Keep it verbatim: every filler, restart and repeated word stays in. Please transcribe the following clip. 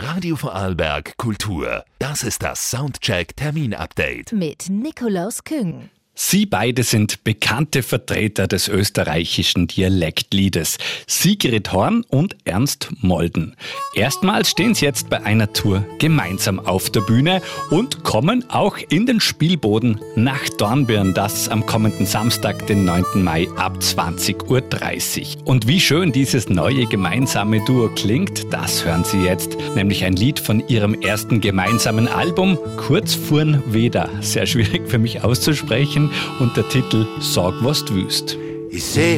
Radio Vorarlberg Kultur. Das ist das Soundcheck-Termin-Update. Mit Nikolaus Küng. Sie beide sind bekannte Vertreter des österreichischen Dialektliedes. Sigrid Horn und Ernst Molden. Erstmals stehen sie jetzt bei einer Tour gemeinsam auf der Bühne und kommen auch in den Spielboden nach Dornbirn. Das am kommenden Samstag, den neunten Mai ab zwanzig Uhr dreißig. Und wie schön dieses neue gemeinsame Duo klingt, das hören Sie jetzt. Nämlich ein Lied von ihrem ersten gemeinsamen Album, Kurz vorn Weder. Sehr schwierig für mich auszusprechen. Und der Titel Sag was du wüsst. Ich seh